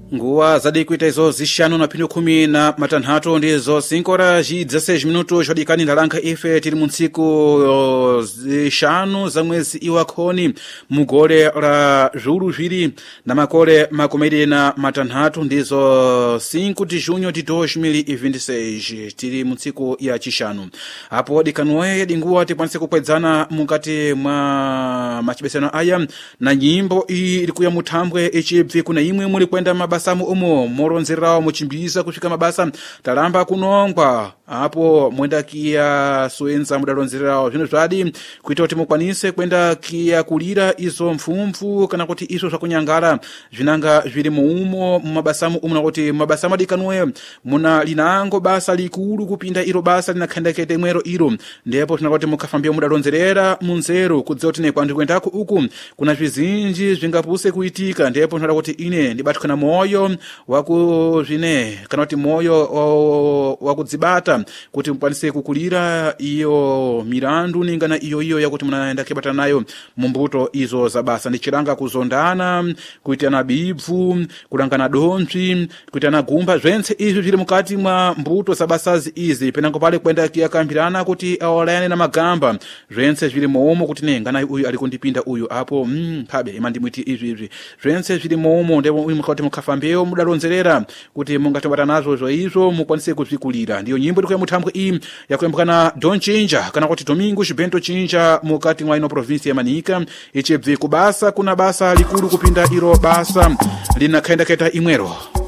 nguwa zadikuita izo zixanu na phindu 13 ndizo 5 horas e 16 minutos xadikani ndalanka ife tiri mu ntsiku zixanu za mwezi iwakhoni mugole la julu zviri na makole makomedi na matanhatu ndizo 5 de junho de 2026 tiri mu ntsiku ya cixanu apo dikanuwe dinguwa tikwanise kukwedzana mukati mwa macibesano aya na nyimbo iri kuya muthambwe icibvi kuna imwe muli kwenda mabasamu umo moronzerawo muchimbiza kufika mabasa talamba kunongwa apo mwenda kia suenza mudalonzerawo zvino zvadi kuita kuti mukwanise kwenda kia kulira izo mfumfu kana kuti izo zvakunyangala zvinanga zviri muumo mumabasamu umo na kuti mabasamu adikanuwe muna linango basa likulu kupinda iro basa linakhandakete mwero iro ndipo zvina kuti mukafambia mudalonzerera munzeru kudziwa kuti nekwandu kwendako uku kuna zvizinji zvingapuse kuitika ndipo zvina kuti ine ndibatikana moyo waku zvine kana kuti moyo wakudzibata kuti mukwanise kukulira iyo mirandu ningana iyo yakuti munaenda kebatana nayo mumbuto izo za basa ndichiranga kuzondana kuitana bibvu kulangana donzvi kuitana gumba zvense izvi zviri mukati mwa mbuto za basazi izi penango pale kwenda kiyakambirana kuti awalayane na magamba zvense zviri moomo kuti nengana uyu ali kundipinda uyu apo kabe imandimwiti izvi zvense zviri moomo ndipo uyu mukati mukafambeo mudalonzerera kuti mungatobata nazo izvo mukwanise kuzvikulira ndiyo nyimbo iri muthambwe iyi yakuyambukana Don Chinja kana kuti Domingo Xibento Chinja mukati mwa ino provinsi ya Manika ichibvi kubasa kuna basa likulu kupinda iro basa linakhendaketa imwero.